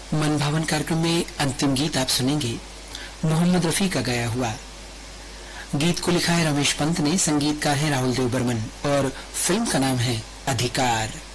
मन भावन कार्यक्रम में अंतिम गीत आप सुनेंगे मोहम्मद रफी का गाया हुआ। गीत को लिखा है रमेश पंत ने, संगीतकार है राहुल देव बर्मन और फिल्म का नाम है अधिकार।